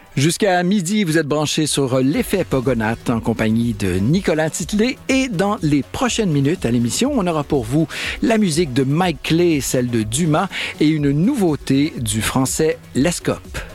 Jusqu'à midi, vous êtes branchés sur l'effet Pogonath en compagnie de Nicolas Titelet. Et dans les prochaines minutes à l'émission, on aura pour vous la musique de Mike Clay, celle de Dumas et une nouveauté du français Lescope.